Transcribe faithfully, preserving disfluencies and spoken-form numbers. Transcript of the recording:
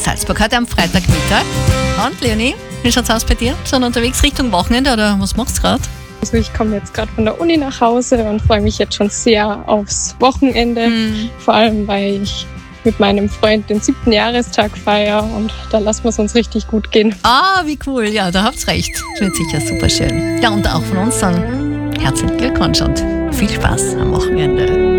Salzburg heute am Freitagmittag. Und Leonie, wie schaut's aus bei dir? Schon unterwegs Richtung Wochenende oder was machst du gerade? Also ich komme jetzt gerade von der Uni nach Hause und freue mich jetzt schon sehr aufs Wochenende. Mhm. Vor allem, weil ich mit meinem Freund den siebten Jahrestag feiere und da lassen wir es uns richtig gut gehen. Ah, wie cool. Ja, da habt's recht. Das wird sicher super schön. Ja, und auch von uns dann herzlichen Glückwunsch und viel Spaß am Wochenende.